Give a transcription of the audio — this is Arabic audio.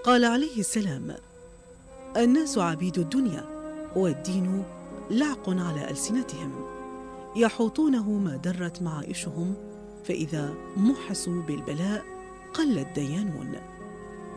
قال عليه السلام: الناس عبيد الدنيا، والدين لعق على ألسنتهم، يحوطونه ما درت معائشهم، فإذا محسوا بالبلاء قل الديانون.